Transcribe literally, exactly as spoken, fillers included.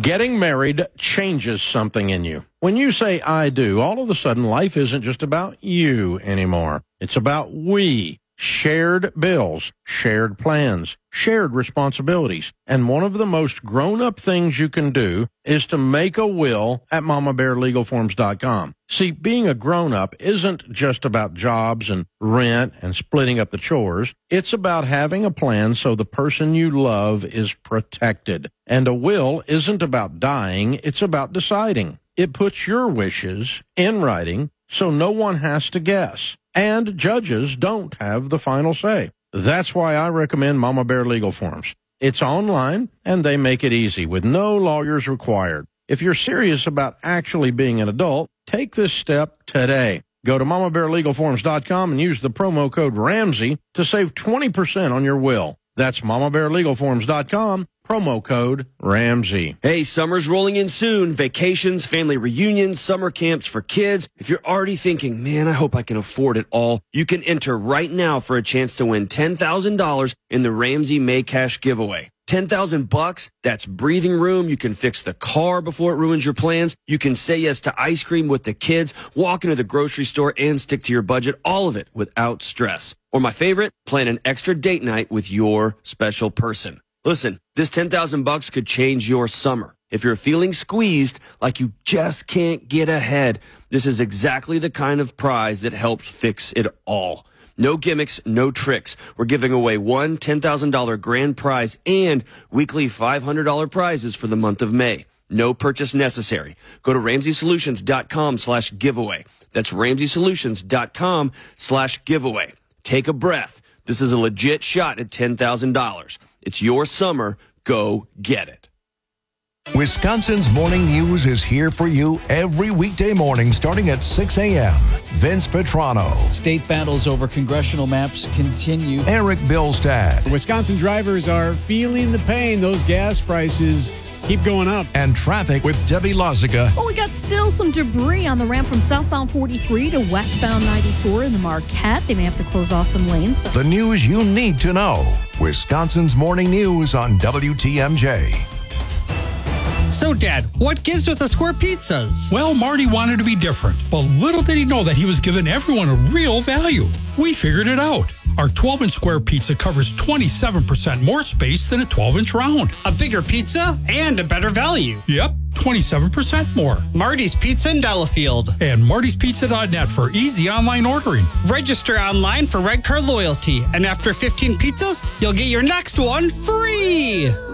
Getting married changes something in you. When you say I do, all of a sudden life isn't just about you anymore. It's about we. Shared bills, shared plans, shared responsibilities. And one of the most grown-up things you can do is to make a will at mama bear legal forms dot com. See, being a grown-up isn't just about jobs and rent and splitting up the chores. It's about having a plan so the person you love is protected. And a will isn't about dying, it's about deciding. It puts your wishes in writing so no one has to guess. And judges don't have the final say. That's why I recommend Mama Bear Legal Forms. It's online, and they make it easy with no lawyers required. If you're serious about actually being an adult, take this step today. Go to mama bear legal forms dot com and use the promo code Ramsey to save twenty percent on your will. That's mama bear legal forms dot com. Promo code Ramsey. Hey, summer's rolling in soon. Vacations, family reunions, summer camps for kids. If you're already thinking, man, I hope I can afford it all, you can enter right now for a chance to win ten thousand dollars in the Ramsey May Cash giveaway. ten thousand bucks, that's breathing room. You can fix the car before it ruins your plans. You can say yes to ice cream with the kids, walk into the grocery store and stick to your budget. All of it without stress. Or my favorite, plan an extra date night with your special person. Listen, this ten thousand bucks could change your summer. If you're feeling squeezed, like you just can't get ahead, this is exactly the kind of prize that helps fix it all. No gimmicks, no tricks. We're giving away one ten thousand dollars grand prize and weekly five hundred dollars prizes for the month of May. No purchase necessary. Go to ramsey solutions dot com slash giveaway. That's ramsey solutions dot com slash giveaway. Take a breath. This is a legit shot at ten thousand dollars. It's your summer. Go get it. Wisconsin's Morning News is here for you every weekday morning starting at six a.m. Vince Petrano. State battles over congressional maps continue. Eric Bilstad. Wisconsin drivers are feeling the pain. Those gas prices keep going up. And traffic with Debbie Lozica. Well, we got still some debris on the ramp from southbound forty-three to westbound ninety-four in the Marquette. They may have to close off some lanes. The news you need to know. Wisconsin's Morning News on W T M J. So, Dad, what gives with the square pizzas? Well, Marty wanted to be different, but little did he know that he was giving everyone a real value. We figured it out. Our twelve-inch square pizza covers twenty-seven percent more space than a twelve-inch round. A bigger pizza and a better value. Yep, twenty-seven percent more. Marty's Pizza in Delafield. And martys pizza dot net for easy online ordering. Register online for Red Card Loyalty, and after fifteen pizzas, you'll get your next one free.